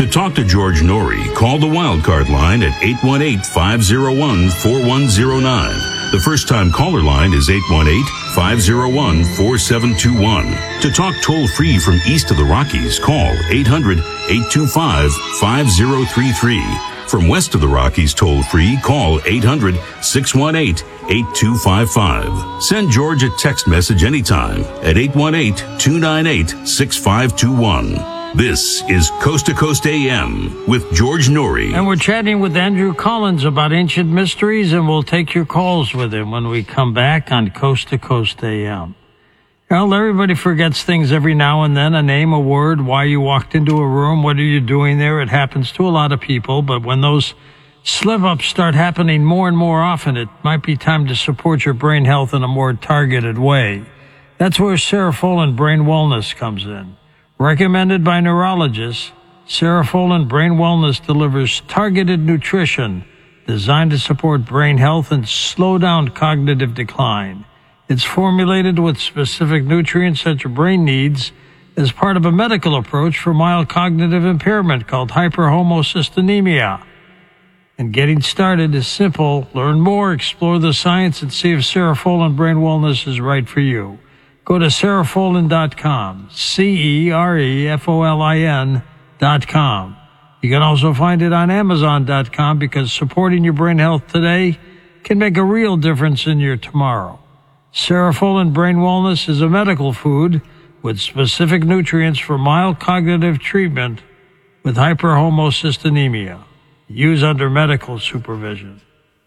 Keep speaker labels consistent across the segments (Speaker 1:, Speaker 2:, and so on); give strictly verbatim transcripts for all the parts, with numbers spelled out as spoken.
Speaker 1: To talk to George Noory, call the Wildcard line at eight one eight, five oh one, four one oh nine. The first-time caller line is eight one eight, five oh one, four seven two one. To talk toll-free from east of the Rockies, call eight hundred, eight two five, five oh three three. From west of the Rockies toll-free, call eight hundred, six one eight, eight two five five. Send George a text message anytime at eight one eight, two nine eight, six five two one. This is Coast to Coast A M with George Noory.
Speaker 2: And we're chatting with Andrew Collins about ancient mysteries, and we'll take your calls with him when we come back on Coast to Coast A M. Well, everybody forgets things every now and then, a name, a word, why you walked into a room, what are you doing there? It happens to a lot of people, but when those slip-ups start happening more and more often, it might be time to support your brain health in a more targeted way. That's where Cerefolin Brain Wellness comes in. Recommended by neurologists, Cerefolin Brain Wellness delivers targeted nutrition designed to support brain health and slow down cognitive decline. It's formulated with specific nutrients that your brain needs as part of a medical approach for mild cognitive impairment called hyperhomocystinemia. And getting started is simple. Learn more, explore the science, and see if Cerefolin Brain Wellness is right for you. Go to cerefolin dot com, C E R E F O L I N dot com. You can also find it on amazon dot com because supporting your brain health today can make a real difference in your tomorrow. Cerefolin Brain Wellness is a medical food with specific nutrients for mild cognitive treatment with hyperhomocystinemia. Use under medical supervision.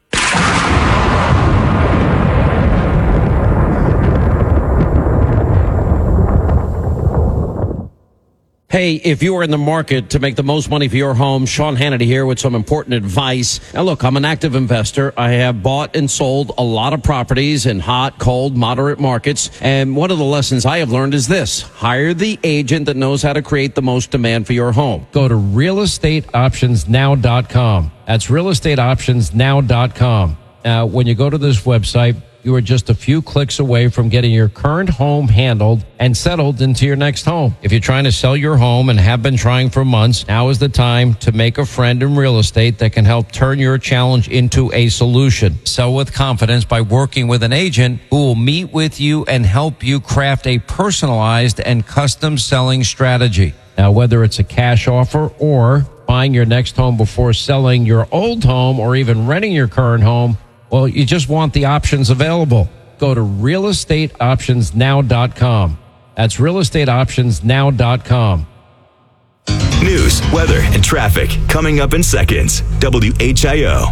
Speaker 3: Hey, if you are in the market to make the most money for your home, Sean Hannity here with some important advice. Now, look, I'm an active investor. I have bought and sold a lot of properties in hot, cold, moderate markets. And one of the lessons I have learned is this. Hire the agent that knows how to create the most demand for your home. Go to real estate options now dot com. That's real estate options now dot com. Now, when you go to this website, you are just a few clicks away from getting your current home handled and settled into your next home. If you're trying to sell your home and have been trying for months, now is the time to make a friend in real estate that can help turn your challenge into a solution. Sell with confidence by working with an agent who will meet with you and help you craft a personalized and custom selling strategy. Now, whether it's a cash offer or buying your next home before selling your old home or even renting your current home, well, you just want the options available. Go to real estate options now dot com. That's real estate options now dot com.
Speaker 4: News, weather, and traffic coming up in seconds. W H I O.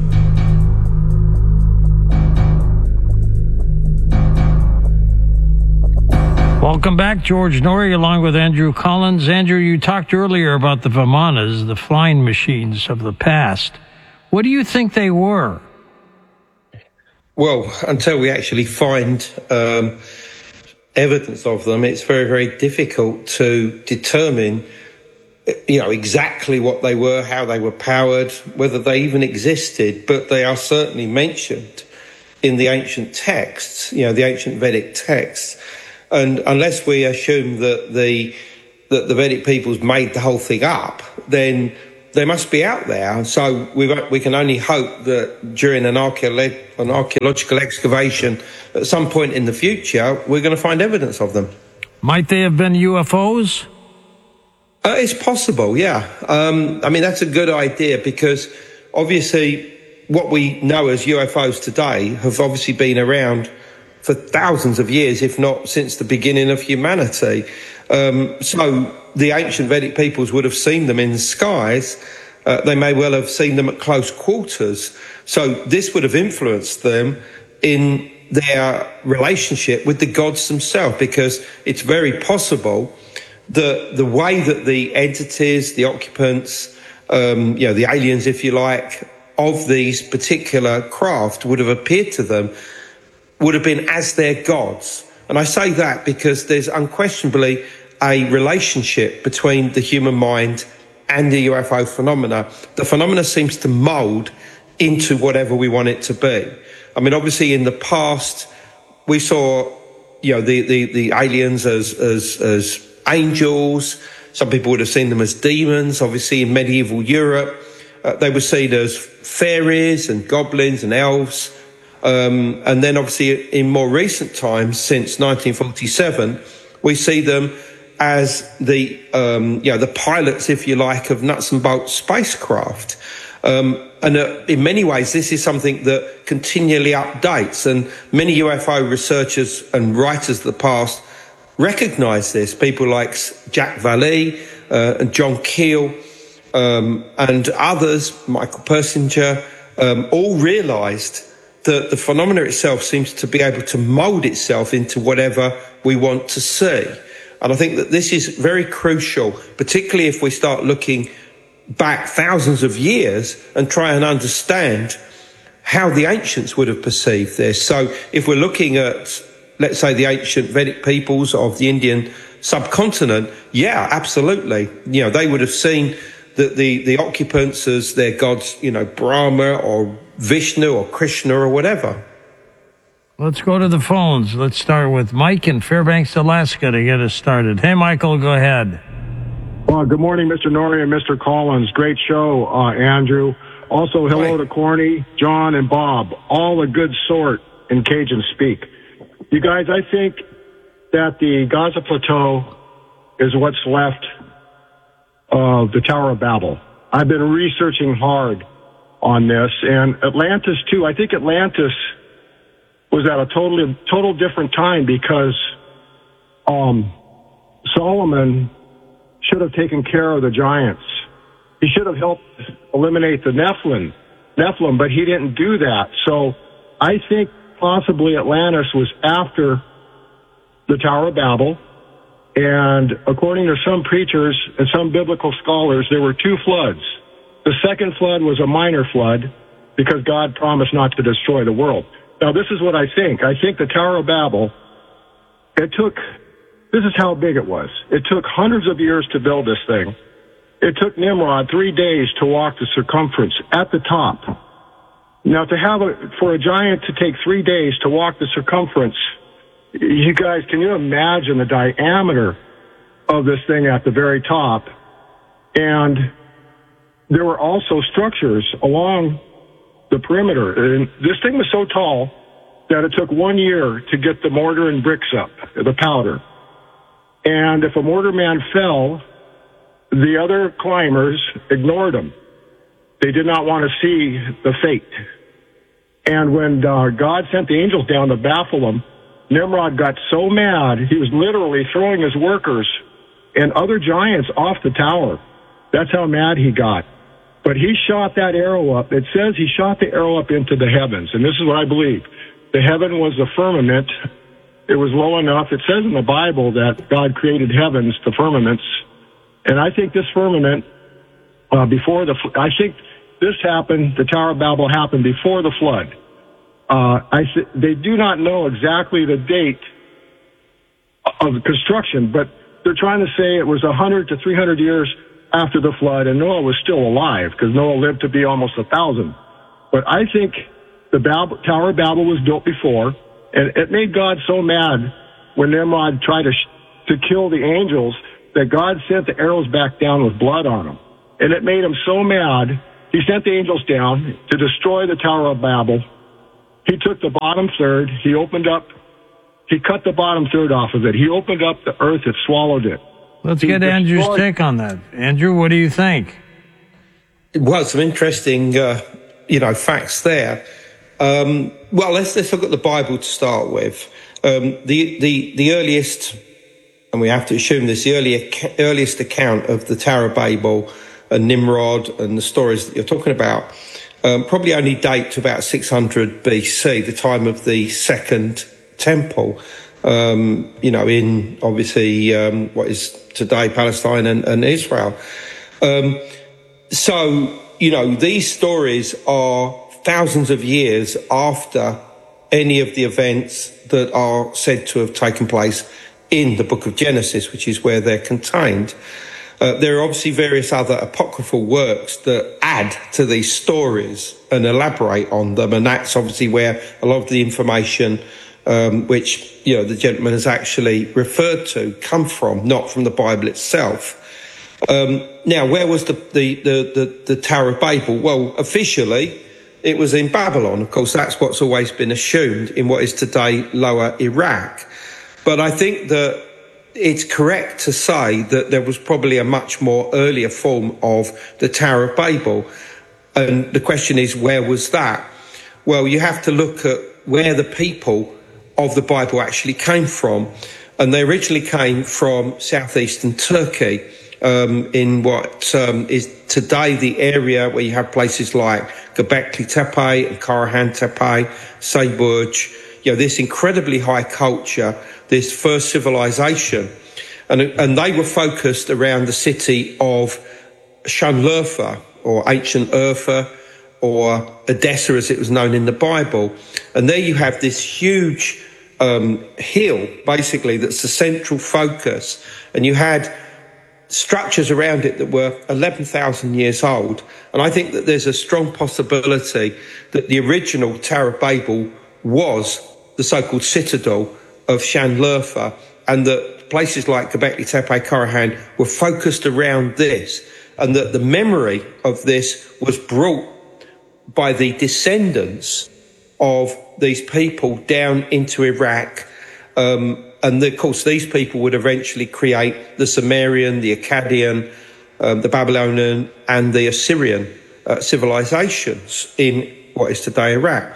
Speaker 2: Welcome back, George Noory, along with Andrew Collins. Andrew, you talked earlier about the Vimanas, the flying machines of the past. What do you think they were?
Speaker 5: Well, until we actually find um, evidence of them, it's very, very difficult to determine, you know, exactly what they were, how they were powered, whether they even existed. But they are certainly mentioned in the ancient texts, you know, the ancient Vedic texts. And unless we assume that the that the Vedic peoples made the whole thing up, then they must be out there. So we we can only hope that during an, archeolo- an archaeological excavation at some point in the future, we're going to find evidence of them.
Speaker 2: Might they have been U F Os?
Speaker 5: Uh, it's possible, yeah. Um, I mean, that's a good idea because obviously what we know as U F Os today have obviously been around for thousands of years, if not since the beginning of humanity. Um, so the ancient Vedic peoples would have seen them in the skies. Uh, they may well have seen them at close quarters. So this would have influenced them in their relationship with the gods themselves, because it's very possible that the way that the entities, the occupants, um, you know, the aliens, if you like, of these particular craft would have appeared to them would have been as their gods. And I say that because there's unquestionably a relationship between the human mind and the U F O phenomena. The phenomena seems to mould into whatever we want it to be. I mean, obviously in the past, we saw, you know, the, the, the aliens as, as, as angels. Some people would have seen them as demons. Obviously, in medieval Europe, uh, they were seen as fairies and goblins and elves. Um, and then, obviously, in more recent times, since nineteen forty-seven, we see them as the, um, you know, the pilots, if you like, of nuts and bolts spacecraft. Um, and uh, in many ways, this is something that continually updates. And many U F O researchers and writers of the past recognise this. People like Jack Vallée uh, and John Keel um, and others, Michael Persinger, um, all realised that the phenomena itself seems to be able to mould itself into whatever we want to see. And I think that this is very crucial, particularly if we start looking back thousands of years and try and understand how the ancients would have perceived this. So if we're looking at, let's say, the ancient Vedic peoples of the Indian subcontinent, yeah, absolutely. You know, they would have seen the, the, the occupants as their gods, you know, Brahma or Vishnu or Krishna or whatever.
Speaker 2: Let's go to the phones. Let's start with Mike in Fairbanks, Alaska to get us started. Hey, Michael, go ahead.
Speaker 6: Well, good morning, Mister Norrie and Mister Collins. Great show, uh, Andrew. Also, hello to Corny, John, and Bob. All a good sort in Cajun speak. You guys, I think that the Gaza Plateau is what's left of the Tower of Babel. I've been researching hard on this, and Atlantis, too. I think Atlantis was at a totally, total different time because um, Solomon should have taken care of the giants. He should have helped eliminate the Nephilim, Nephilim, but he didn't do that. So I think possibly Atlantis was after the Tower of Babel. And according to some preachers and some biblical scholars, there were two floods. The second flood was a minor flood because God promised not to destroy the world. Now, this is what I think. I think the Tower of Babel, it took, this is how big it was. It took hundreds of years to build this thing. It took Nimrod three days to walk the circumference at the top. Now, to have a, for a giant to take three days to walk the circumference, you guys, can you imagine the diameter of this thing at the very top? And there were also structures along the perimeter. And this thing was so tall that it took one year to get the mortar and bricks up, the powder. And if a mortar man fell, the other climbers ignored him. They did not want to see the fate. And when uh, God sent the angels down to baffle them, Nimrod got so mad, he was literally throwing his workers and other giants off the tower. That's how mad he got. But he shot that arrow up. It says he shot the arrow up into the heavens. And this is what I believe. The heaven was the firmament. It was low enough. It says in the Bible that God created heavens, the firmaments. And I think this firmament, uh, before the, I think this happened, the Tower of Babel happened before the flood. Uh, I th- they do not know exactly the date of the construction, but they're trying to say it was one hundred to three hundred years after the flood, and Noah was still alive because Noah lived to be almost a thousand. But I think the Babel, Tower of Babel was built before, and it made God so mad when Nimrod tried to sh- to kill the angels that God sent the arrows back down with blood on them. And it made him so mad, he sent the angels down to destroy the Tower of Babel. He took the bottom third, he opened up, he cut the bottom third off of it. He opened up the earth, it swallowed it.
Speaker 2: Let's
Speaker 6: he
Speaker 2: get
Speaker 6: destroyed-
Speaker 2: Andrew's take on that. Andrew, what do you think?
Speaker 5: Well, some interesting, uh, you know, facts there. Um, well, let's let's look at the Bible to start with. Um, the the the earliest, and we have to assume this, the earlier, earliest account of the Tower of Babel and Nimrod and the stories that you're talking about um, probably only date to about six hundred B C, the time of the Second Temple. Um, you know, in obviously um, what is today Palestine and, and Israel. Um, so, you know, these stories are thousands of years after any of the events that are said to have taken place in the book of Genesis, which is where they're contained. Uh, there are obviously various other apocryphal works that add to these stories and elaborate on them, and that's obviously where a lot of the information Um, which, you know, the gentleman has actually referred to, come from, not from the Bible itself. Um, now, where was the, the, the, the, the Tower of Babel? Well, officially, it was in Babylon. Of course, that's what's always been assumed in what is today Lower Iraq. But I think that it's correct to say that there was probably a much more earlier form of the Tower of Babel. And the question is, where was that? Well, you have to look at where the people of the Bible actually came from. And they originally came from southeastern Turkey, um, in what um, is today the area where you have places like Göbekli Tepe and Karahan Tepe, Sayburç, you know, this incredibly high culture, this first civilization. And, and they were focused around the city of Şanlıurfa, or ancient Urfa, or Edessa as it was known in the Bible. And there you have this huge um, hill, basically, that's the central focus. And you had structures around it that were eleven thousand years old. And I think that there's a strong possibility that the original Tower of Babel was the so-called citadel of Şanlıurfa, and that places like Göbekli Tepe, Karahan were focused around this, and that the memory of this was brought by the descendants of these people down into Iraq. Um, and of course, these people would eventually create the Sumerian, the Akkadian, um, the Babylonian, and the Assyrian uh, civilizations in what is today Iraq.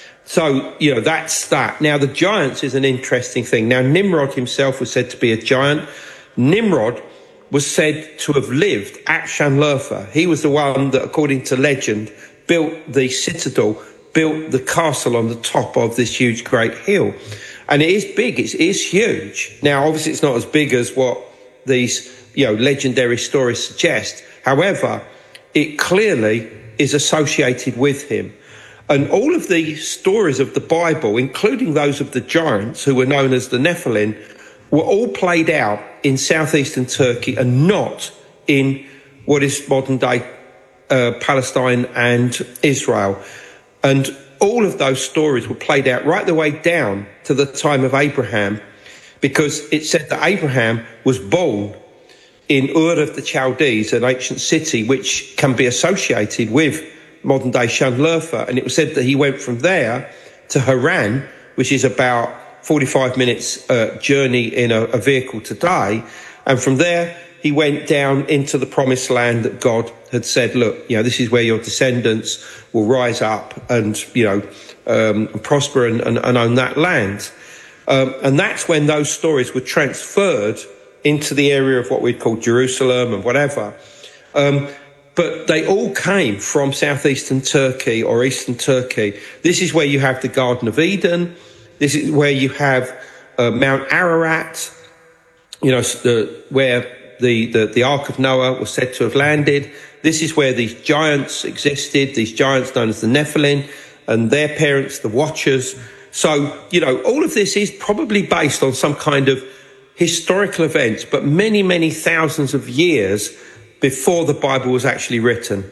Speaker 5: So, you know, that's that. Now, the giants is an interesting thing. Now, Nimrod himself was said to be a giant. Nimrod was said to have lived at Şanlıurfa. He was the one that, according to legend, built the citadel, built the castle on the top of this huge great hill. And it is big, it is huge. Now, obviously, it's not as big as what these, you know, legendary stories suggest. However, it clearly is associated with him. And all of the stories of the Bible, including those of the giants, who were known as the Nephilim, were all played out in southeastern Turkey and not in what is modern-day uh, Palestine and Israel. And all of those stories were played out right the way down to the time of Abraham, because it said that Abraham was born in Ur of the Chaldees, an ancient city which can be associated with modern-day Şanlıurfa. And it was said that he went from there to Haran, which is about forty-five minutes uh, journey in a, a vehicle today. And from there, he went down into the promised land that God had said, look, you know, this is where your descendants will rise up and, you know, um, prosper and, and, and own that land. Um, and that's when those stories were transferred into the area of what we'd call Jerusalem and whatever. Um, but they all came from southeastern Turkey or eastern Turkey. This is where you have the Garden of Eden. This is where you have uh, Mount Ararat, you know, the, where the, the, the Ark of Noah was said to have landed. This is where these giants existed, these giants known as the Nephilim, and their parents, the Watchers. So, you know, all of this is probably based on some kind of historical events, but many, many thousands of years before the Bible was actually written.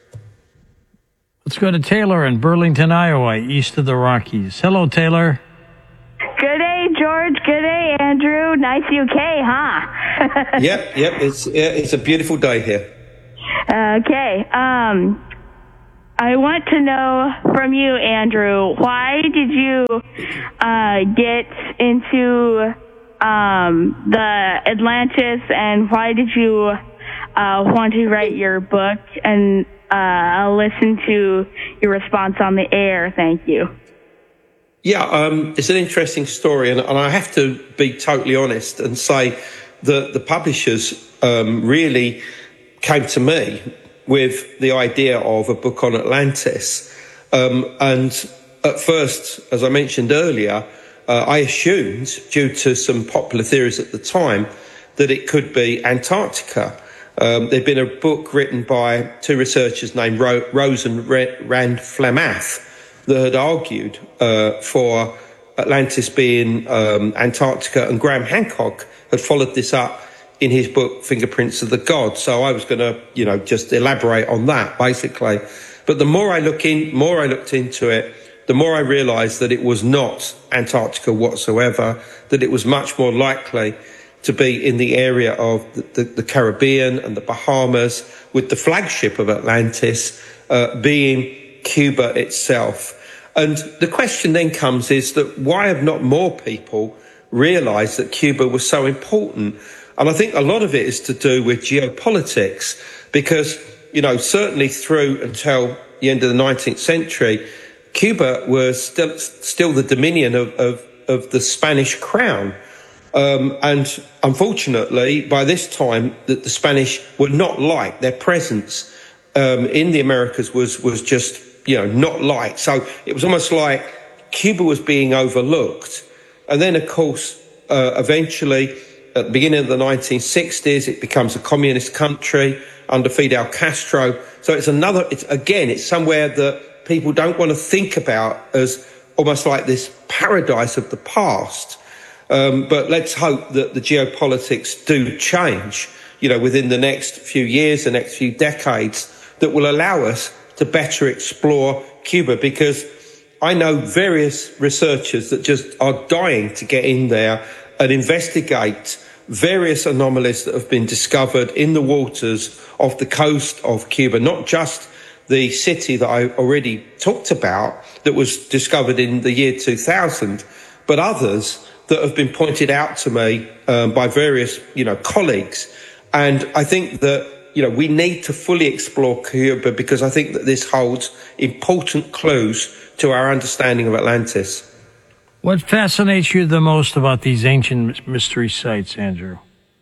Speaker 2: Let's go to Taylor in Burlington, Iowa, east of the Rockies. Hello, Taylor.
Speaker 7: Good day, George. Good day, Andrew. Nice U K, huh?
Speaker 5: Yep, yep. It's it's a beautiful day here.
Speaker 7: Okay. Um, I want to know from you, Andrew, why did you uh, get into um, the Atlantis, and why did you uh, want to write your book? And uh, I'll listen to your response on the air. Thank you.
Speaker 5: Yeah, um, it's an interesting story, and, and I have to be totally honest and say that the publishers um, really came to me with the idea of a book on Atlantis. Um, and at first, as I mentioned earlier, uh, I assumed, due to some popular theories at the time, that it could be Antarctica. Um, there'd been a book written by two researchers named Ro- Rose and Rand Flemath that had argued uh, for Atlantis being um, Antarctica, and Graham Hancock had followed this up in his book Fingerprints of the Gods. So I was going to, you know, just elaborate on that basically. But the more I look in, more I looked into it, the more I realised that it was not Antarctica whatsoever. That it was much more likely to be in the area of the, the, the Caribbean and the Bahamas, with the flagship of Atlantis uh, being Cuba itself. And the question then comes is that why have not more people realised that Cuba was so important? And I think a lot of it is to do with geopolitics, because, you know, certainly through until the end of the nineteenth century, Cuba was still, still the dominion of, of, of the Spanish crown. Um, and unfortunately, by this time, the, the Spanish were not liked. Their presence um, in the Americas was, was just, you know, not liked. So it was almost like Cuba was being overlooked. And then, of course, uh, eventually, at the beginning of the nineteen sixties, it becomes a communist country under Fidel Castro. So it's another, it's again, it's somewhere that people don't want to think about as almost like this paradise of the past. Um, but let's hope that the geopolitics do change, you know, within the next few years, the next few decades, that will allow us to better explore Cuba, because I know various researchers that just are dying to get in there and investigate various anomalies that have been discovered in the waters of the coast of Cuba, not just the city that I already talked about that was discovered in the year two thousand, but others that have been pointed out to me um, by various, you know, colleagues. And I think that, you know, we need to fully explore Cuba, because I think that this holds important clues to our understanding of Atlantis.
Speaker 2: What fascinates you the most about these ancient mystery sites, Andrew?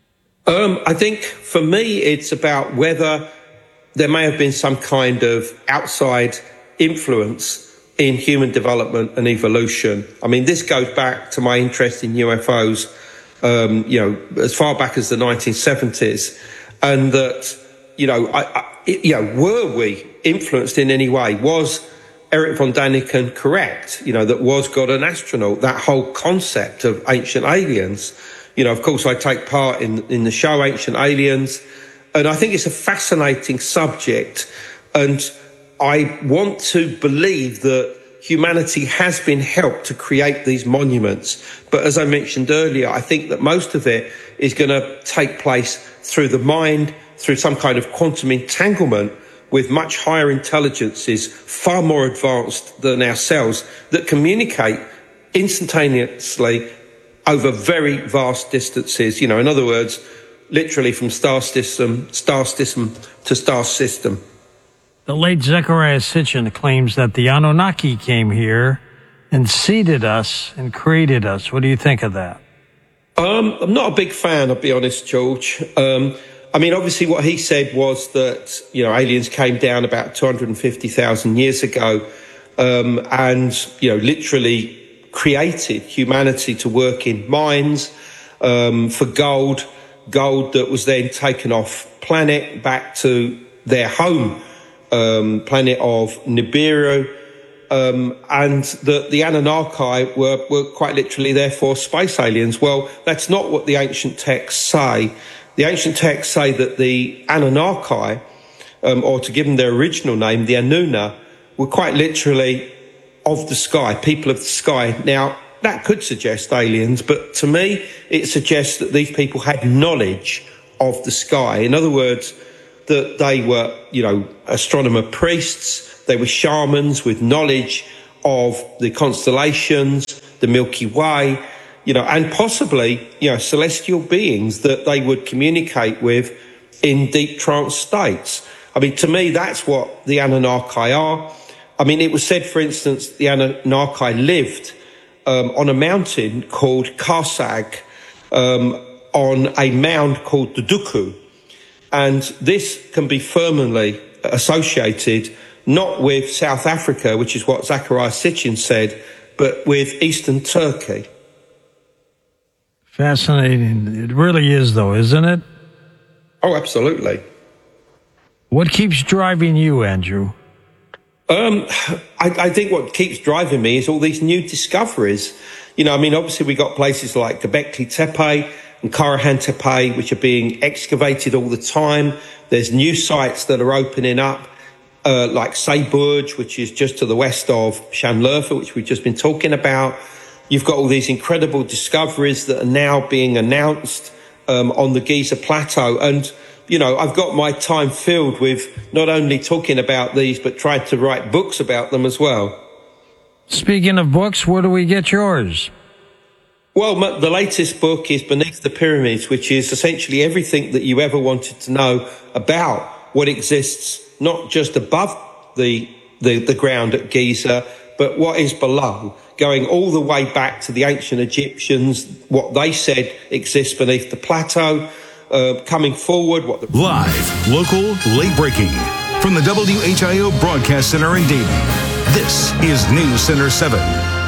Speaker 5: Um, I think for me, it's about whether there may have been some kind of outside influence in human development and evolution. I mean, this goes back to my interest in U F Os, um, you know, as far back as the nineteen seventies, and that, you know, I, I, you know, were we influenced in any way? Was Eric von Daniken correct? You know, that was God an astronaut? That whole concept of ancient aliens. You know, of course, I take part in in the show Ancient Aliens, and I think it's a fascinating subject, and I want to believe that humanity has been helped to create these monuments. But as I mentioned earlier, I think that most of it is going to take place through the mind, through some kind of quantum entanglement with much higher intelligences, far more advanced than ourselves, that communicate instantaneously over very vast distances. You know, in other words, literally from star system, star system to star system.
Speaker 2: The late Zecharia Sitchin claims that the Anunnaki came here and seeded us and created us. What do you think of that?
Speaker 5: Um, I'm not a big fan, I'll be honest, George. Um, I mean, obviously what he said was that, you know, aliens came down about two hundred fifty thousand years ago um, and, you know, literally created humanity to work in mines um, for gold, gold that was then taken off planet back to their home Um, planet of Nibiru, um, and that the Anunnaki were, were quite literally therefore space aliens. Well, that's not what the ancient texts say. The ancient texts say that the Anunnaki, um, or to give them their original name, the Anuna, were quite literally of the sky, people of the sky. Now, that could suggest aliens, but to me, it suggests that these people had knowledge of the sky. In other words, that they were, you know, astronomer priests, they were shamans with knowledge of the constellations, the Milky Way, you know, and possibly, you know, celestial beings that they would communicate with in deep trance states. I mean, to me, that's what the Anunnaki are. I mean, it was said, for instance, the Anunnaki lived um, on a mountain called Karsag, um, on a mound called the Duku. And this can be firmly associated not with South Africa, which is what Zecharia Sitchin said, but with Eastern Turkey.
Speaker 2: Fascinating. It really is, though, isn't it?
Speaker 5: Oh, absolutely.
Speaker 2: What keeps driving you, Andrew?
Speaker 5: Um, I, I think what keeps driving me is all these new discoveries. You know, I mean, obviously we got places like Göbekli Tepe and Karahan Tepe, which are being excavated all the time. There's new sites that are opening up, uh, like Sayburj, which is just to the west of Şanlıurfa, which we've just been talking about. You've got all these incredible discoveries that are now being announced um, on the Giza Plateau. And, you know, I've got my time filled with not only talking about these, but tried to write books about them as well.
Speaker 2: Speaking of books, where do we get yours?
Speaker 5: Well, my, the latest book is Beneath the Pyramids, which is essentially everything that you ever wanted to know about what exists, not just above the, the, the ground at Giza, but what is below, going all the way back to the ancient Egyptians, what they said exists beneath the plateau, uh, coming forward. What the-
Speaker 8: Live, local, late breaking. From the W H I O Broadcast Center in Dayton, this is News Center seven.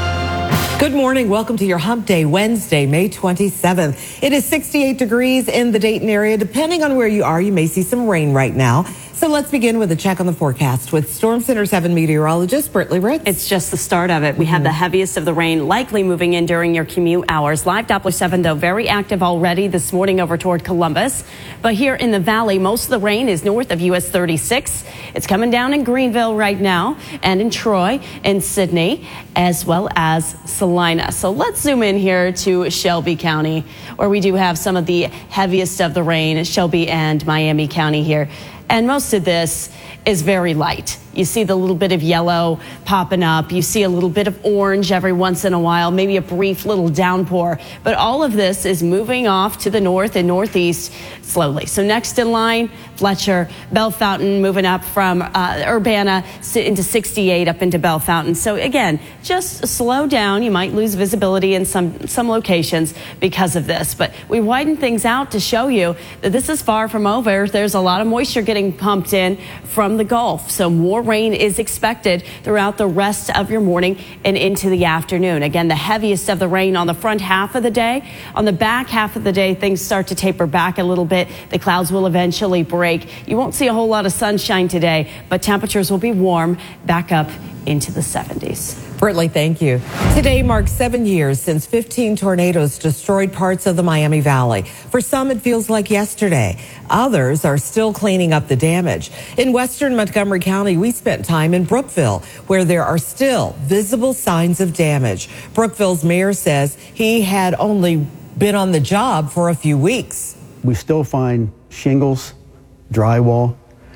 Speaker 9: Good morning. Welcome to your Hump Day, Wednesday, May twenty-seventh. It is sixty-eight degrees in the Dayton area. Depending on where you are, you may see some rain right now. So let's begin with a check on the forecast with Storm Center seven meteorologist Britley Ritz.
Speaker 10: It's just the start of it. We mm-hmm. have the heaviest of the rain likely moving in during your commute hours. Live Doppler seven, though, very active already this morning over toward Columbus. But here in the valley, most of the rain is north of U S thirty-six. It's coming down in Greenville right now and in Troy and Sydney, as well as Salina. So let's zoom in here to Shelby County, where we do have some of the heaviest of the rain, Shelby and Miami County here. And most of this is very light. You see the little bit of yellow popping up. You see a little bit of orange every once in a while, maybe a brief little downpour. But all of this is moving off to the north and northeast slowly. So next in line, Fletcher, Bellefontaine moving up from uh, Urbana into sixty-eight up into Bellefontaine. So again, just slow down. You might lose visibility in some, some locations because of this. But we widen things out to show you that this is far from over. There's a lot of moisture getting pumped in from the Gulf. So more rain is expected throughout the rest of your morning and into the afternoon. Again, the heaviest of the rain on the front half of the day. On the back half of the day, things start to taper back a little bit. The clouds will eventually break. You won't see a whole lot of sunshine today, but temperatures will be warm back up into the seventies.
Speaker 9: Britley, thank you. Today marks seven years since fifteen tornadoes destroyed parts of the Miami Valley. For some, it feels like yesterday. Others are still cleaning up the damage. In western Montgomery County, we spent time in Brookville, where there are still visible signs of damage. Brookville's mayor says he had only been on the job for a few weeks.
Speaker 11: We still find shingles, drywall,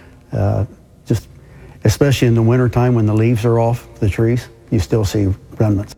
Speaker 11: uh, just especially in the wintertime when the leaves are off the trees. You still see remnants.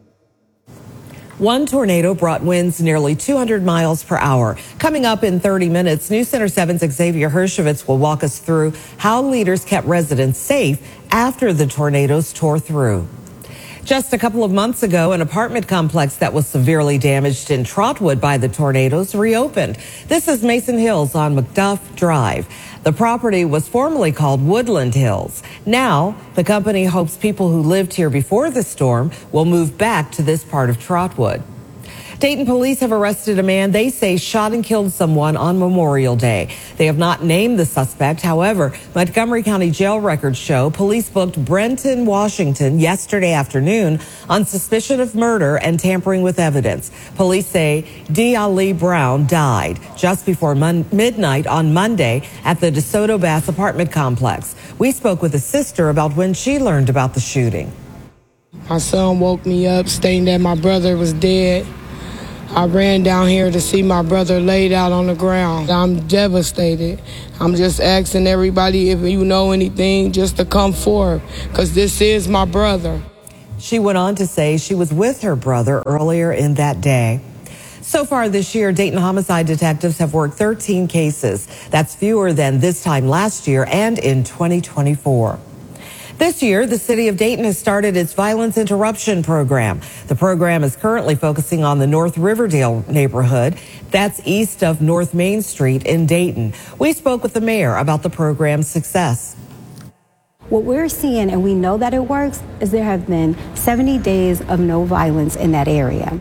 Speaker 9: One tornado brought winds nearly two hundred miles per hour. Coming up in thirty minutes, News Center seven's Xavier Hershowitz will walk us through how leaders kept residents safe after the tornadoes tore through. Just a couple of months ago, an apartment complex that was severely damaged in Trotwood by the tornadoes reopened. This is Mason Hills on McDuff Drive. The property was formerly called Woodland Hills. Now, the company hopes people who lived here before the storm will move back to this part of Trotwood. Dayton police have arrested a man they say shot and killed someone on Memorial Day. They have not named the suspect. However, Montgomery County jail records show police booked Brenton Washington yesterday afternoon on suspicion of murder and tampering with evidence. Police say D. Ali Brown died just before mon- midnight on Monday at the DeSoto Bass apartment complex. We spoke with a sister about when she learned about the shooting.
Speaker 12: My son woke me up stating that my brother was dead. I ran down here to see my brother laid out on the ground. I'm devastated. I'm just asking everybody, if you know anything, just to come forward, because this is my brother.
Speaker 9: She went on to say she was with her brother earlier in that day. So far this year, Dayton homicide detectives have worked thirteen cases. That's fewer than this time last year and in twenty twenty-four. This year, the city of Dayton has started its violence interruption program. The program is currently focusing on the North Riverdale neighborhood. That's east of North Main Street in Dayton. We spoke with the mayor about the program's success.
Speaker 13: What we're seeing, and we know that it works, is there have been seventy days of no violence in that area.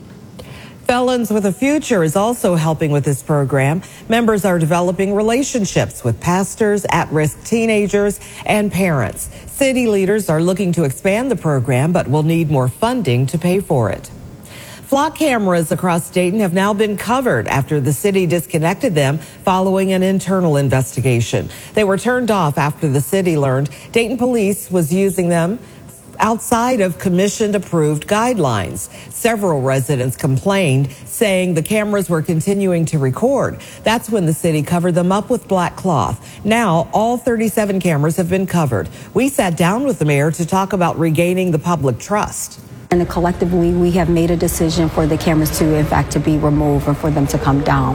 Speaker 9: Felons with a Future is also helping with this program. Members are developing relationships with pastors, at-risk teenagers, and parents. City leaders are looking to expand the program, but will need more funding to pay for it. Flock cameras across Dayton have now been covered after the city disconnected them following an internal investigation. They were turned off after the city learned Dayton police was using them outside of commissioned approved guidelines. Several residents complained, saying the cameras were continuing to record. That's when the city covered them up with black cloth. Now, all thirty-seven cameras have been covered. We sat down with the mayor to talk about regaining the public trust.
Speaker 13: And collectively, we have made a decision for the cameras to, in fact, to be removed and for them to come down.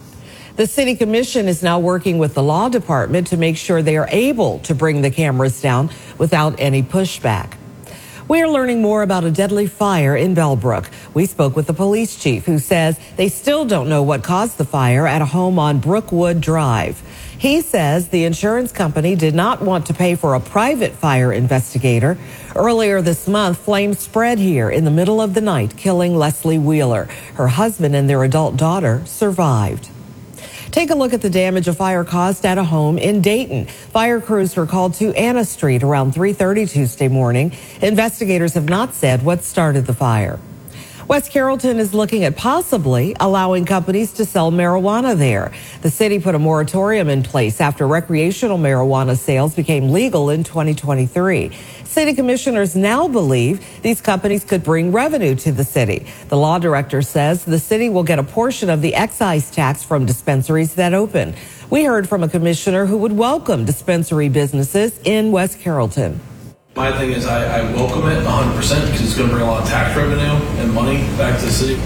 Speaker 9: The city commission is now working with the law department to make sure they are able to bring the cameras down without any pushback. We are learning more about a deadly fire in Bellbrook. We spoke with the police chief, who says they still don't know what caused the fire at a home on Brookwood Drive. He says the insurance company did not want to pay for a private fire investigator. Earlier this month, flames spread here in the middle of the night, killing Leslie Wheeler. Her husband and their adult daughter survived. Take a look at the damage a fire caused at a home in Dayton. Fire crews were called to Anna Street around three thirty Tuesday morning. Investigators have not said what started the fire. West Carrollton is looking at possibly allowing companies to sell marijuana there. The city put a moratorium in place after recreational marijuana sales became legal in twenty twenty-three. City commissioners now believe these companies could bring revenue to the city. The law director says the city will get a portion of the excise tax from dispensaries that open. We heard from a commissioner who would welcome dispensary businesses in West Carrollton.
Speaker 14: My thing is I, I welcome it one hundred percent because it's going to bring a lot of tax revenue and money back to the city.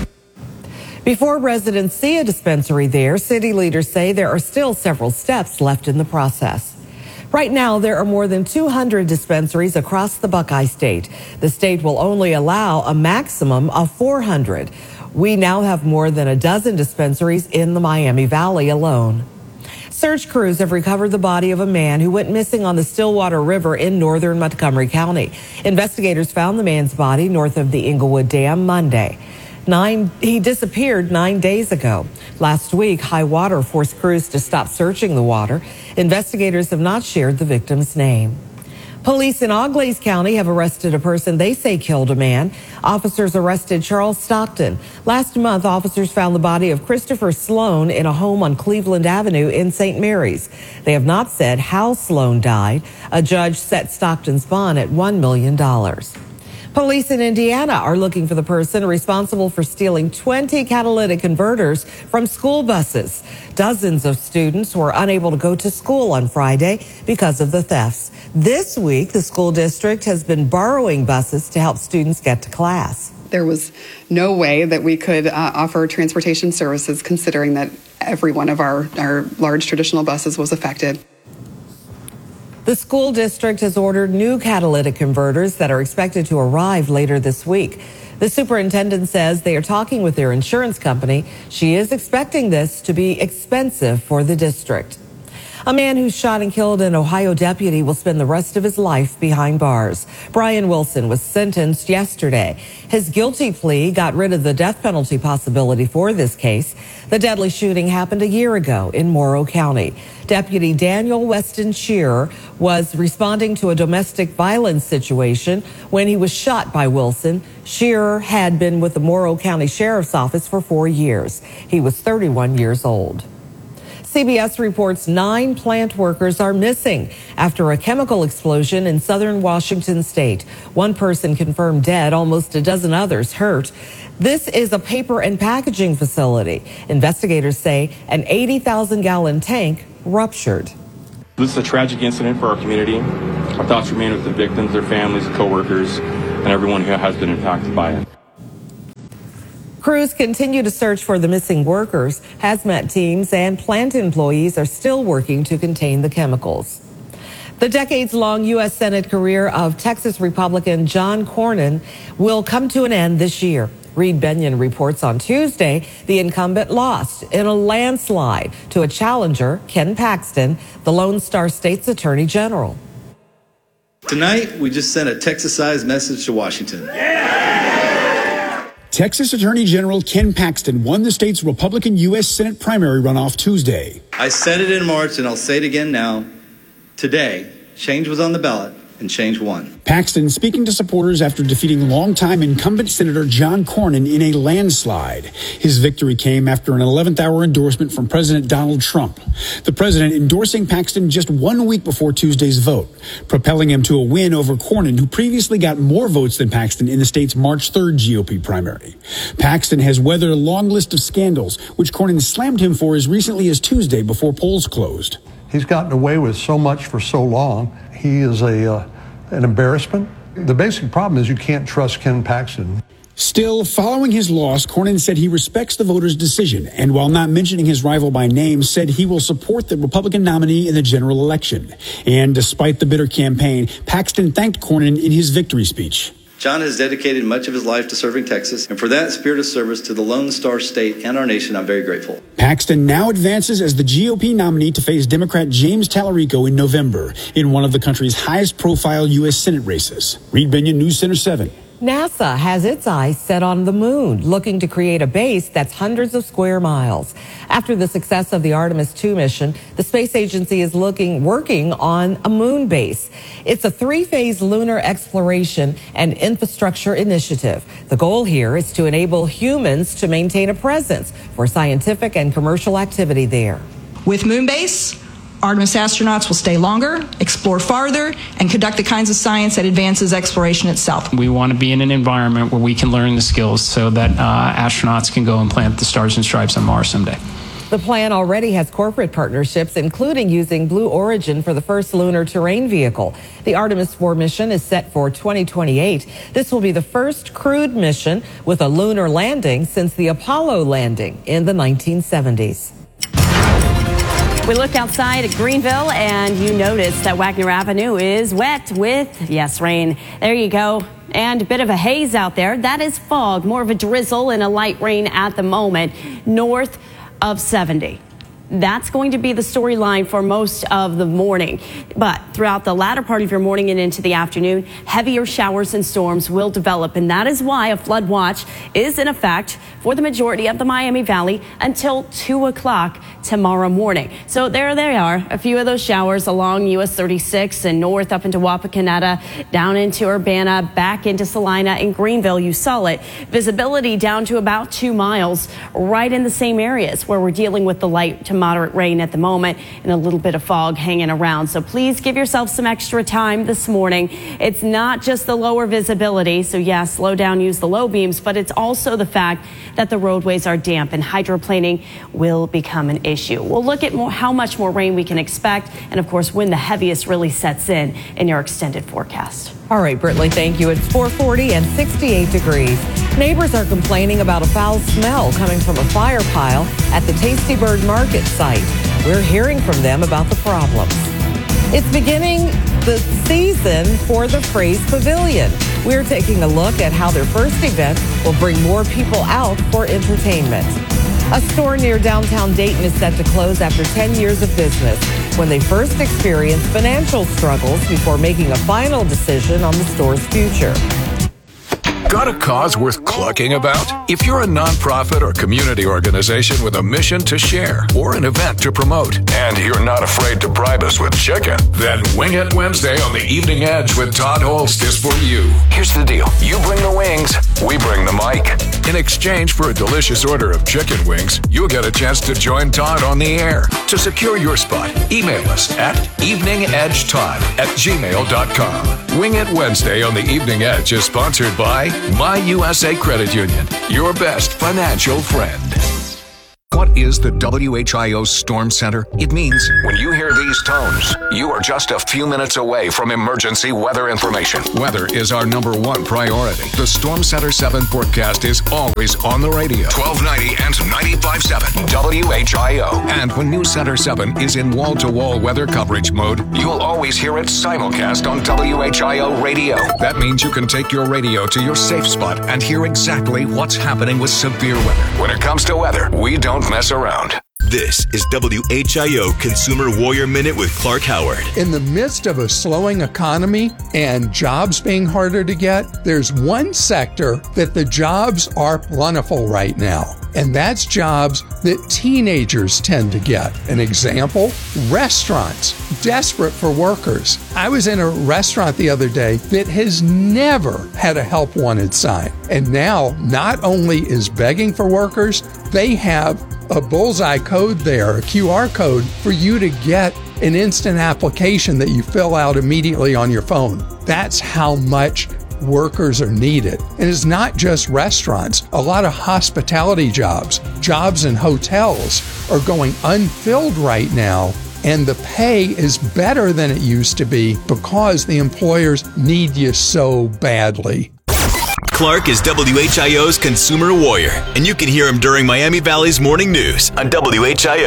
Speaker 9: Before residents see a dispensary there, city leaders say there are still several steps left in the process. Right now, there are more than two hundred dispensaries across the Buckeye State. The state will only allow a maximum of four hundred. We now have more than a dozen dispensaries in the Miami Valley alone. Search crews have recovered the body of a man who went missing on the Stillwater River in northern Montgomery County. Investigators found the man's body north of the Inglewood Dam Monday. Nine, he disappeared nine days ago. Last week, high water forced crews to stop searching the water. Investigators have not shared the victim's name. Police in Auglaize County have arrested a person they say killed a man. Officers arrested Charles Stockton. Last month, officers found the body of Christopher Sloan in a home on Cleveland Avenue in Saint Mary's. They have not said how Sloan died. A judge set Stockton's bond at one million dollars. Police in Indiana are looking for the person responsible for stealing twenty catalytic converters from school buses. Dozens of students were unable to go to school on Friday because of the thefts. This week, the school district has been borrowing buses to help students get to class.
Speaker 15: There was no way that we could uh, offer transportation services considering that every one of our, our large traditional buses was affected.
Speaker 9: The school district has ordered new catalytic converters that are expected to arrive later this week. The superintendent says they are talking with their insurance company. She is expecting this to be expensive for the district. A man who shot and killed an Ohio deputy will spend the rest of his life behind bars. Brian Wilson was sentenced yesterday. His guilty plea got rid of the death penalty possibility for this case. The deadly shooting happened a year ago in Morrow County. Deputy Daniel Weston Shearer was responding to a domestic violence situation when he was shot by Wilson. Shearer had been with the Morrow County Sheriff's Office for four years. He was thirty-one years old. C B S reports nine plant workers are missing after a chemical explosion in southern Washington state. One person confirmed dead, almost a dozen others hurt. This is a paper and packaging facility. Investigators say an eighty thousand gallon tank ruptured.
Speaker 16: This is a tragic incident for our community. Our thoughts remain with the victims, their families, co-workers, and everyone who has been impacted by it.
Speaker 9: Crews continue to search for the missing workers. Hazmat teams and plant employees are still working to contain the chemicals. The decades-long U S Senate career of Texas Republican John Cornyn will come to an end this year. Reed Benyon reports on Tuesday the incumbent lost in a landslide to a challenger, Ken Paxton, the Lone Star State's Attorney General.
Speaker 17: Tonight, we just sent a Texas-sized message to Washington.
Speaker 18: Texas Attorney General Ken Paxton won the state's Republican U S Senate primary runoff Tuesday.
Speaker 17: I said it in March, and I'll say it again now. Today, change was on the ballot. and change one.
Speaker 18: Paxton speaking to supporters after defeating longtime incumbent Senator John Cornyn in a landslide. His victory came after an eleventh hour endorsement from President Donald Trump. The president endorsing Paxton just one week before Tuesday's vote, propelling him to a win over Cornyn, who previously got more votes than Paxton in the state's March third G O P primary. Paxton has weathered a long list of scandals, which Cornyn slammed him for as recently as Tuesday before polls closed.
Speaker 19: He's gotten away with so much for so long. He is a uh, an embarrassment. The basic problem is you can't trust Ken Paxton.
Speaker 18: Still, following his loss, Cornyn said he respects the voters' decision, and while not mentioning his rival by name, said he will support the Republican nominee in the general election. And despite the bitter campaign, Paxton thanked Cornyn in his victory speech.
Speaker 17: John has dedicated much of his life to serving Texas, and for that spirit of service to the Lone Star State and our nation, I'm very grateful.
Speaker 18: Paxton now advances as the G O P nominee to face Democrat James Tallarico in November in one of the country's highest-profile U S Senate races. Reed Binion, News Center seven.
Speaker 9: NASA has its eyes set on the moon, looking to create a base that's hundreds of square miles. After the success of the Artemis two mission, the space agency is looking, working on a moon base. It's a three-phase lunar exploration and infrastructure initiative. The goal here is to enable humans to maintain a presence for scientific and commercial activity there.
Speaker 20: With Moonbase, Artemis astronauts will stay longer, explore farther, and conduct the kinds of science that advances exploration itself.
Speaker 21: We want to be in an environment where we can learn the skills so that uh, astronauts can go and plant the stars and stripes on Mars someday.
Speaker 9: The plan already has corporate partnerships, including using Blue Origin for the first lunar terrain vehicle. The Artemis four mission is set for twenty twenty-eight. This will be the first crewed mission with a lunar landing since the Apollo landing in the nineteen seventies.
Speaker 10: We look outside at Greenville and you notice that Wagner Avenue is wet with, yes, rain. There you go. And a bit of a haze out there. That is fog, more of a drizzle and a light rain at the moment, north of seventy. That's going to be the storyline for most of the morning. But throughout the latter part of your morning and into the afternoon, heavier showers and storms will develop. And that is why a flood watch is in effect for the majority of the Miami Valley until two o'clock tomorrow morning. So there they are, a few of those showers along U S thirty-six and north up into Wapakoneta, down into Urbana, back into Salina and Greenville. You saw it. Visibility down to about two miles, right in the same areas where we're dealing with the light to moderate rain at the moment and a little bit of fog hanging around. So please give yourself some extra time this morning. It's not just the lower visibility. So yes, slow down, use the low beams, but it's also the fact that the roadways are damp and hydroplaning will become an issue. We'll look at more, how much more rain we can expect and of course when the heaviest really sets in in your extended forecast.
Speaker 9: All right, Brittany, thank you. It's four forty and sixty-eight degrees. Neighbors are complaining about a foul smell coming from a fire pile at the Tasty Bird Market site. We're hearing from them about the problems. It's beginning the season for the Phrase Pavilion. We're taking a look at how their first event will bring more people out for entertainment. A store near downtown Dayton is set to close after ten years of business when they first experienced financial struggles before making a final decision on the store's future.
Speaker 22: Got a cause worth clucking about? If you're a nonprofit or community organization with a mission to share or an event to promote, and you're not afraid to bribe us with chicken, then Wing It Wednesday on the Evening Edge with Todd Holst is for you. Here's the deal. You bring the wings, we bring the mic. In exchange for a delicious order of chicken wings, you'll get a chance to join Todd on the air. To secure your spot, email us at eveningedgetodd at gmail dot com. Wing It Wednesday on the Evening Edge is sponsored by My U S A Credit Union, your best financial friend.
Speaker 23: What is the W H I O Storm Center? It means
Speaker 22: When you hear these tones, you are just a few minutes away from emergency weather information.
Speaker 23: weather is our number one priority. The Storm Center seven forecast is always on the radio.
Speaker 22: twelve ninety and ninety-five point seven W H I O.
Speaker 23: And when News Center seven is in wall-to-wall weather coverage mode,
Speaker 22: You'll always hear it simulcast on W H I O radio.
Speaker 23: that means you can take your radio to your safe spot and hear exactly what's happening with severe weather.
Speaker 22: When it comes to weather, we don't mess around.
Speaker 1: This is W H I O Consumer Warrior Minute with Clark Howard.
Speaker 3: In the midst of a slowing economy and jobs being harder to get, there's one sector that the jobs are plentiful right now. And that's jobs that teenagers tend to get. An example, restaurants, desperate for workers. I was in a restaurant the other day that has never had a help wanted sign. And now, not only is begging for workers, they have a bullseye code there, a Q R code for you to get an instant application that you fill out immediately on your phone. That's how much workers are needed. And it's not just restaurants. A lot of hospitality jobs, jobs in hotels are going unfilled right now, and the pay is better than it used to be because the employers need you so badly.
Speaker 1: Clark is W H I O's Consumer Warrior, and you can hear him during Miami Valley's Morning News on W H I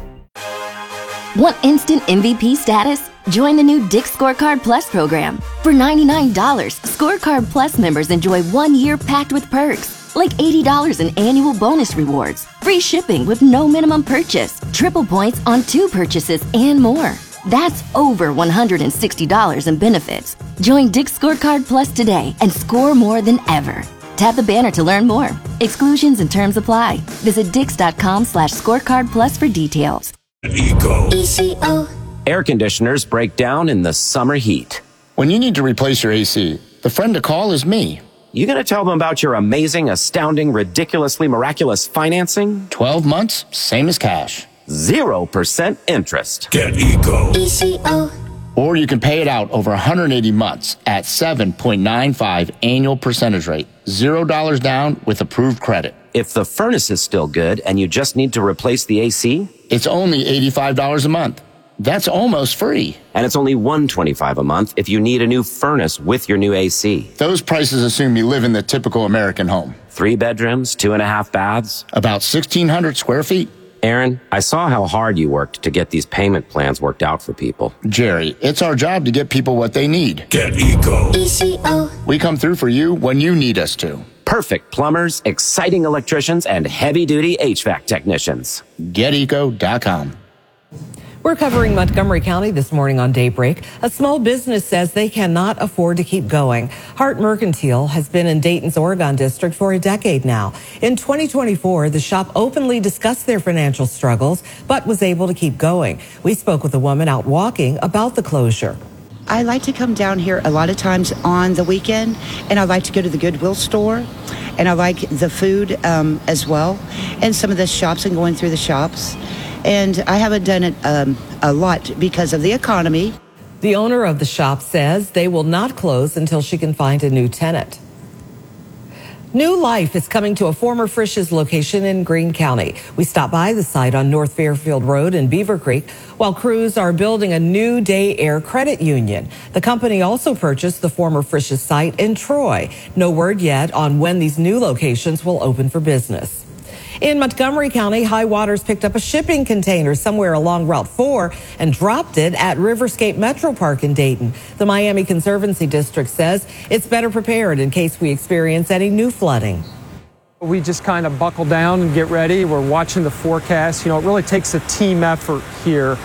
Speaker 1: O.
Speaker 4: Want instant M V P status? Join the new Dick's Scorecard Plus program. For ninety-nine dollars, Scorecard Plus members enjoy one year packed with perks, like eighty dollars in annual bonus rewards, free shipping with no minimum purchase, triple points on two purchases, and more. That's over one hundred sixty dollars in benefits. Join Dick's Scorecard Plus today and score more than ever. Tap the banner to learn more. Exclusions and terms apply. Visit dix.com slash scorecard plus for details.
Speaker 24: Eco. E C O. Air conditioners break down in the summer heat.
Speaker 25: When you need to replace your A C, the friend to call is me.
Speaker 24: You gonna tell them about your amazing, astounding, ridiculously miraculous financing?
Speaker 25: twelve months, same as cash.
Speaker 24: Zero percent interest. Get Eco.
Speaker 25: E C O. Or you can pay it out over one hundred eighty months at seven point nine five annual percentage rate. Zero dollars down with approved credit.
Speaker 24: If the furnace is still good and you just need to replace the A C?
Speaker 25: It's only eighty-five dollars a month. That's almost free.
Speaker 24: And it's only one hundred twenty-five dollars a month if you need a new furnace with your new A C.
Speaker 25: Those prices assume you live in the typical American home.
Speaker 24: Three bedrooms, two and a half baths.
Speaker 25: About sixteen hundred square feet.
Speaker 24: Aaron, I saw how hard you worked to get these payment plans worked out for people.
Speaker 25: Jerry, it's our job to get people what they need.
Speaker 24: Get Eco.
Speaker 25: E C O. We come through for you when you need us to.
Speaker 24: Perfect plumbers, exciting electricians, and heavy-duty H V A C technicians.
Speaker 25: get eco dot com.
Speaker 9: We're covering Montgomery County this morning on Daybreak. A small business says they cannot afford to keep going. Hart Mercantile has been in Dayton's Oregon District for a decade now. In twenty twenty-four, the shop openly discussed their financial struggles, but was able to keep going. We spoke with a woman out walking about the closure.
Speaker 26: I like to come down here a lot of times on the weekend, and I like to go to the Goodwill store, and I like the food um, as well, and some of the shops and going through the shops. And I haven't done it um, a lot because of the economy.
Speaker 9: The owner of the shop says they will not close until she can find a new tenant. New life is coming to a former Frisch's location in Greene County. We stopped by the site on North Fairfield Road in Beaver Creek while crews are building a new day air credit union. The company also purchased the former Frisch's site in Troy. No word yet on when these new locations will open for business. In Montgomery County, high waters picked up a shipping container somewhere along Route four and dropped it at Riverscape Metro Park in Dayton. The Miami Conservancy District says it's better prepared in case we experience any new flooding.
Speaker 27: We just kind of buckle down and get ready. We're watching the forecast. You know, it really takes a team effort here.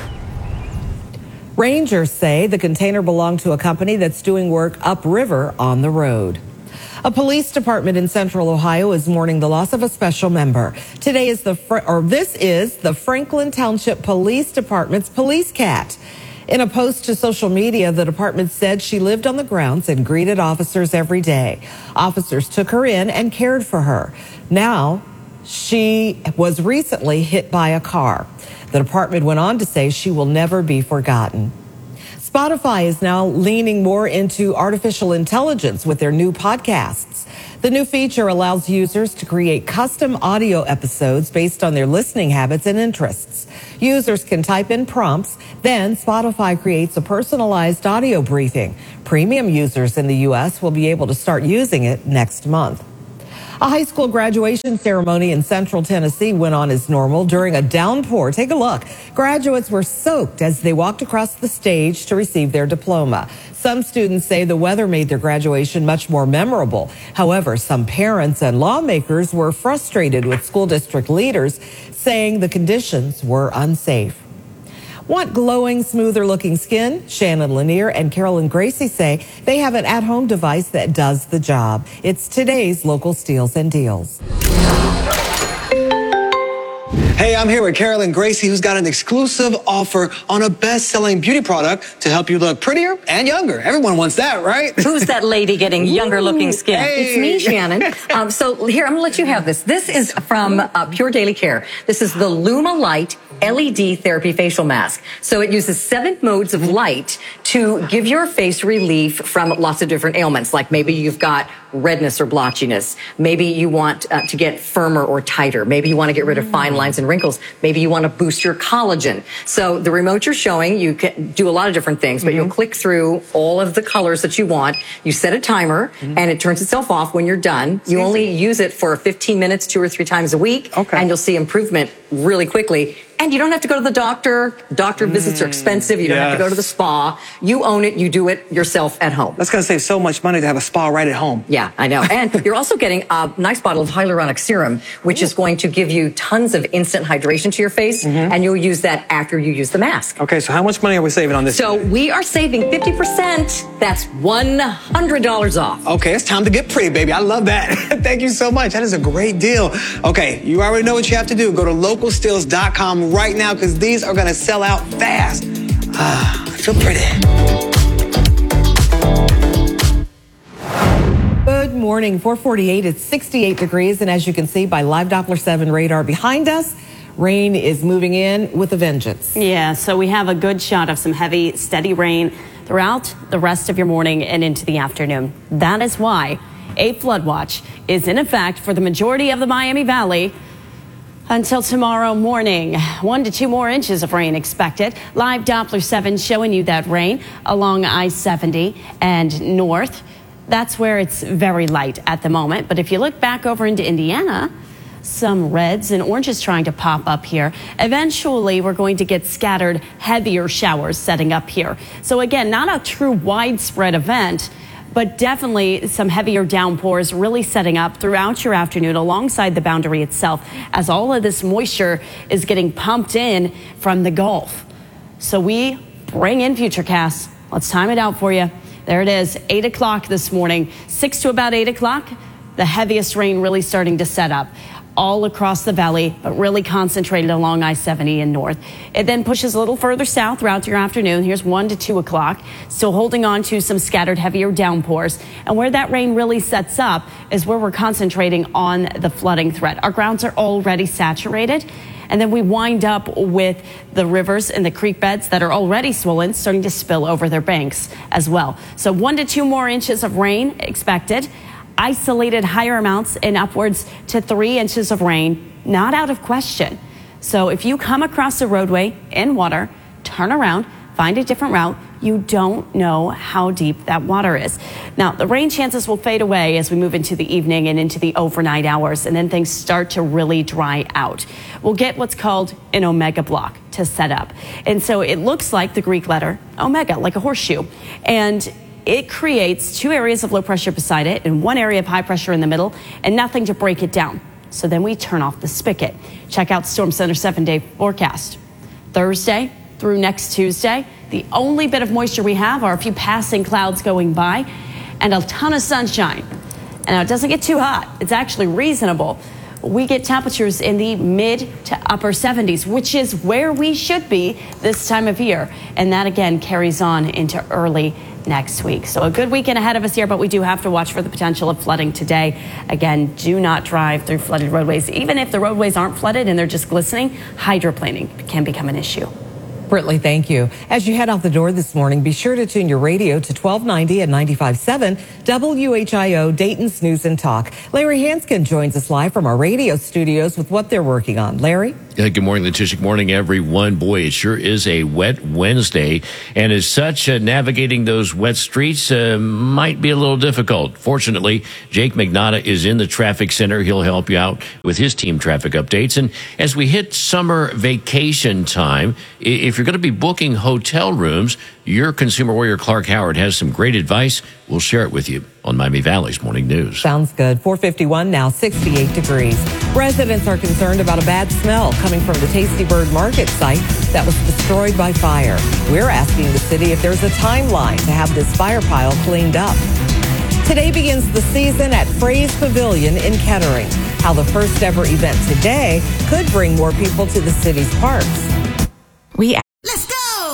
Speaker 9: Rangers say the container belonged to a company that's doing work upriver on the road. A police department in Central Ohio is mourning the loss of a special member. Today is the, or this is the Franklin Township Police Department's police cat. In a post to social media, the department said she lived on the grounds and greeted officers every day. Officers took her in and cared for her. Now, she was recently hit by a car. The department went on to say she will never be forgotten. Spotify is now leaning more into artificial intelligence with their new podcasts. The new feature allows users to create custom audio episodes based on their listening habits and interests. Users can type in prompts, then Spotify creates a personalized audio briefing. Premium users in the U S will be able to start using it next month. A high school graduation ceremony in Central Tennessee went on as normal during a downpour. Take a look. Graduates were soaked as they walked across the stage to receive their diploma. Some students say the weather made their graduation much more memorable. However, some parents and lawmakers were frustrated with school district leaders saying the conditions were unsafe. Want glowing, smoother looking skin? Shannon Lanier and Carolyn Gracie say they have an at-home device that does the job. It's today's local steals and deals.
Speaker 2: Hey, I'm here with Carolyn Gracie, who's got an exclusive offer on a best-selling beauty product to help you look prettier and younger. Everyone wants that, right?
Speaker 5: Who's that lady getting younger-looking skin?
Speaker 2: Hey.
Speaker 5: It's me, Shannon. um, so here, I'm going to let you have this. This is from uh, Pure Daily Care. This is the Luma Light L E D Therapy Facial Mask. So it uses seven modes of light to give your face relief from lots of different ailments, like maybe you've got redness or blotchiness. Maybe you want uh, to get firmer or tighter. Maybe you want to get rid of fine lines and wrinkles. Maybe you want to boost your collagen. So the remote you're showing, you can do a lot of different things, but mm-hmm. you'll click through all of the colors that you want. You set a timer, mm-hmm. and it turns itself off when you're done. You only use it for fifteen minutes, two or three times a week, okay. and you'll see improvement really quickly. And you don't have to go to the doctor. Doctor mm, visits are expensive. You don't yes. have to go to the spa. You own it. You do it yourself at home.
Speaker 2: That's going to save so much money to have a spa right at home.
Speaker 5: Yeah, I know. And you're also getting a nice bottle of hyaluronic serum, which is going to give you tons of instant hydration to your face, mm-hmm. and you'll use that after you use the mask.
Speaker 2: Okay, so how much money are we saving on this?
Speaker 5: So today? We are saving fifty percent. That's one hundred dollars off.
Speaker 2: Okay, it's time to get pretty, baby. I love that. Thank you so much. That is a great deal. Okay, you already know what you have to do. Go to local steals dot com right now, because these are going to sell out fast. Ah, I feel pretty.
Speaker 9: Good morning. four forty-eight. It's sixty-eight degrees. And as you can see by live Doppler seven radar behind us, rain is moving in with a vengeance.
Speaker 10: Yeah, so we have a good shot of some heavy, steady rain throughout the rest of your morning and into the afternoon. That is why a flood watch is in effect for the majority of the Miami Valley until tomorrow morning. One to two more inches of rain expected. Live Doppler seven showing you that rain along I seventy and north. That's where it's very light at the moment. But if you look back over into Indiana, some reds and oranges trying to pop up here. Eventually, we're going to get scattered, heavier showers setting up here. So again, not a true widespread event, but definitely some heavier downpours really setting up throughout your afternoon alongside the boundary itself, as all of this moisture is getting pumped in from the Gulf. So we bring in Futurecast. Let's time it out for you. There it is, eight o'clock this morning, six to about eight o'clock. The heaviest rain really starting to set up all across the valley, but really concentrated along I seventy and north. It then pushes a little further south throughout your afternoon. Here's one to two o'clock, still holding on to some scattered heavier downpours. And where that rain really sets up is where we're concentrating on the flooding threat. Our grounds are already saturated. And then we wind up with the rivers and the creek beds that are already swollen, starting to spill over their banks as well. So one to two more inches of rain expected. Isolated higher amounts and upwards to three inches of rain, not out of question. So if you come across a roadway in water, turn around, find a different route. You don't know how deep that water is. Now, the rain chances will fade away as we move into the evening and into the overnight hours, and then things start to really dry out. We'll get what's called an omega block to set up. And so it looks like the Greek letter omega, like a horseshoe. And it creates two areas of low pressure beside it and one area of high pressure in the middle, and nothing to break it down. So then we turn off the spigot. Check out Storm Center seven-day forecast. Thursday through next Tuesday, the only bit of moisture we have are a few passing clouds going by and a ton of sunshine. And now it doesn't get too hot. It's actually reasonable. We get temperatures in the mid to upper seventies, which is where we should be this time of year. And that again carries on into early next week. So a good weekend ahead of us here, but we do have to watch for the potential of flooding today. Again, do not drive through flooded roadways. Even if the roadways aren't flooded and they're just glistening, hydroplaning can become an issue.
Speaker 9: Brittany, thank you. As you head out the door this morning, be sure to tune your radio to twelve ninety and ninety-five point seven W H I O Dayton's News and Talk. Larry Hanskin joins us live from our radio studios with what they're working on. Larry?
Speaker 6: Yeah, good morning, Letitia. Good morning, everyone. Boy, it sure is a wet Wednesday. And as such, uh, navigating those wet streets uh, might be a little difficult. Fortunately, Jake Magnotta is in the traffic center. He'll help you out with his team traffic updates. And as we hit summer vacation time, if you're going to be booking hotel rooms, your consumer warrior Clark Howard has some great advice we'll share it with you on Miami Valley's Morning News.
Speaker 9: Sounds good. four fifty-one now, sixty-eight degrees. Residents are concerned about a bad smell coming from the Tasty Bird Market site that was destroyed by fire. We're asking the city if there's a timeline to have this fire pile cleaned up. Today begins the season at Fray's Pavilion in Kettering. How the first ever event today could bring more people to the city's parks. We
Speaker 7: Let's go!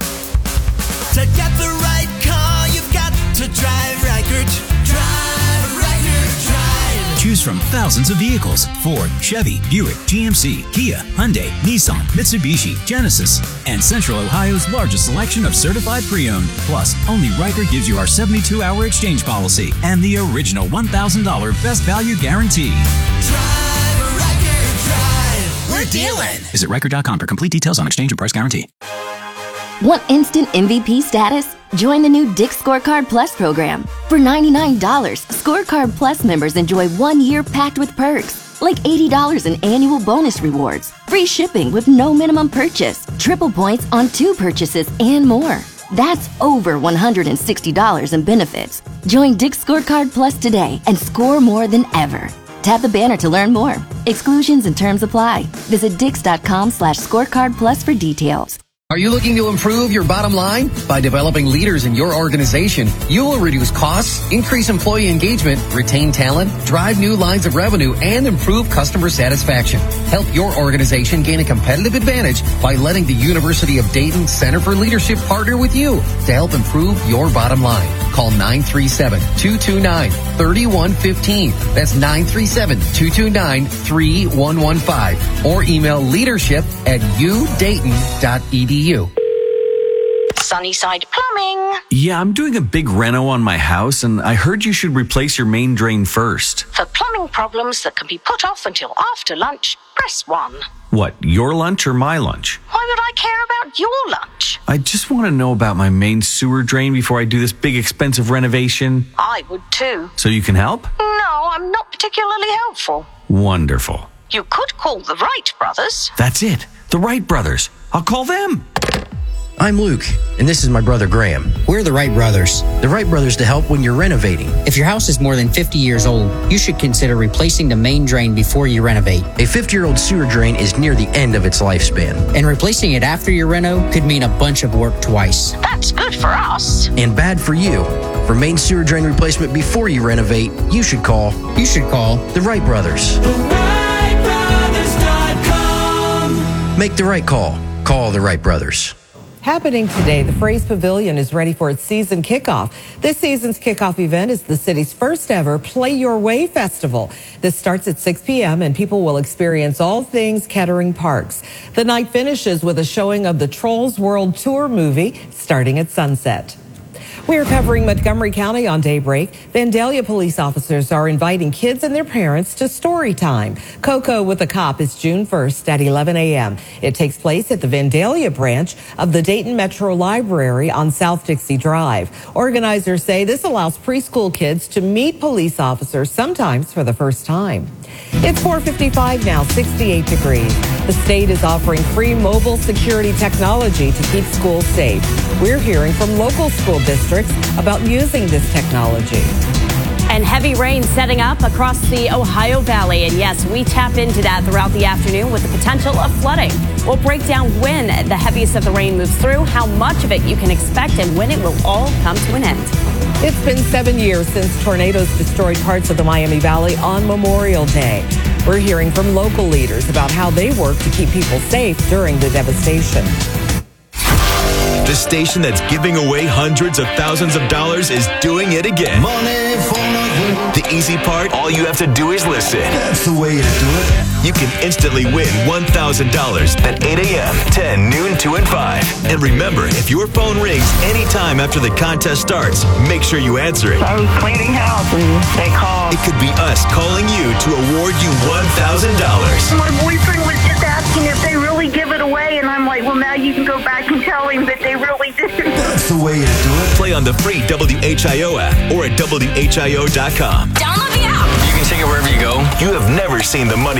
Speaker 7: To get the right car, you've got to drive Reichert. Drive Reichert, drive.
Speaker 8: Choose from thousands of vehicles: Ford, Chevy, Buick, G M C, Kia, Hyundai, Nissan, Mitsubishi, Genesis, and Central Ohio's largest selection of certified pre-owned. Plus, only Reichert gives you our seventy-two hour exchange policy and the original one thousand dollars best value guarantee.
Speaker 7: Drive Reichert, drive. We're dealing.
Speaker 8: Visit Reichert dot com for complete details on exchange and price guarantee.
Speaker 4: Want instant M V P status? Join the new Dick's Scorecard Plus program. For ninety-nine dollars, Scorecard Plus members enjoy one year packed with perks, like eighty dollars in annual bonus rewards, free shipping with no minimum purchase, triple points on two purchases, and more. That's over one hundred sixty dollars in benefits. Join Dick's Scorecard Plus today and score more than ever. Tap the banner to learn more. Exclusions and terms apply. Visit dix.com slash scorecard plus for details.
Speaker 11: Are you looking to improve your bottom line? By developing leaders in your organization, you will reduce costs, increase employee engagement, retain talent, drive new lines of revenue, and improve customer satisfaction. Help your organization gain a competitive advantage by letting the University of Dayton Center for Leadership partner with you to help improve your bottom line. Call nine three seven, two two nine, three one one five. That's nine three seven, two two nine, three one one five. Or email leadership at u dayton dot e d u.
Speaker 12: Sunnyside Plumbing.
Speaker 13: Yeah, I'm doing a big reno on my house, and I heard you should replace your main drain first.
Speaker 12: For plumbing problems that can be put off until after lunch, press one.
Speaker 13: What, your lunch or my lunch?
Speaker 12: Why would I care about your lunch?
Speaker 13: I just want to know about my main sewer drain before I do this big expensive renovation.
Speaker 12: I would too.
Speaker 13: So you can help?
Speaker 12: No, I'm not particularly helpful.
Speaker 13: Wonderful.
Speaker 12: You could call the Wright brothers.
Speaker 13: That's it. The Wright brothers. I'll call them.
Speaker 14: I'm Luke, and this is my brother Graham. We're the Wright brothers. The Wright brothers to help when you're renovating. If your house is more than fifty years old, you should consider replacing the main drain before you renovate. A fifty-year-old sewer drain is near the end of its lifespan, and replacing it after your reno could mean a bunch of work twice.
Speaker 12: That's good for us.
Speaker 14: And bad for you. For main sewer drain replacement before you renovate, you should call. You should call the Wright brothers.
Speaker 7: the wright brothers dot com.
Speaker 14: Make the right call. Call the Wright brothers.
Speaker 9: Happening today, the Fray's Pavilion is ready for its season kickoff. This season's kickoff event is the city's first ever Play Your Way Festival. This starts at six p.m. and people will experience all things Kettering Parks. The night finishes with a showing of the Trolls World Tour movie starting at sunset. We are covering Montgomery County on Daybreak. Vandalia police officers are inviting kids and their parents to story time. Coco with a Cop is June first at eleven a.m. It takes place at the Vandalia branch of the Dayton Metro Library on South Dixie Drive. Organizers say this allows preschool kids to meet police officers, sometimes for the first time. It's four fifty-five now, sixty-eight degrees. The state is offering free mobile security technology to keep schools safe. We're hearing from local school districts about using this technology.
Speaker 10: And heavy rain setting up across the Ohio Valley. And yes, we tap into that throughout the afternoon with the potential of flooding. We'll break down when the heaviest of the rain moves through, how much of it you can expect, and when it will all come to an end.
Speaker 9: It's been seven years since tornadoes destroyed parts of the Miami Valley on Memorial Day. We're hearing from local leaders about how they work to keep people safe during the devastation.
Speaker 1: The station that's giving away hundreds of thousands of dollars is doing it again.
Speaker 7: Money for nothing.
Speaker 1: The easy part, all you have to do is listen.
Speaker 7: That's the way to do it.
Speaker 1: You can instantly win one thousand dollars at eight a.m., ten, noon, two, and five. And remember, if your phone rings anytime after the contest starts, make sure you answer it.
Speaker 15: I was cleaning house and they called.
Speaker 1: It could be us calling you to award you one thousand dollars.
Speaker 15: My boyfriend was just asking if they really give it away, and I'm like, well, now you can go back and tell him that they really didn't.
Speaker 7: That's the way to do it.
Speaker 1: Play on the free W H I O app or at W H I O dot com.
Speaker 12: Download the app.
Speaker 1: You can take it wherever you go. You have never seen the money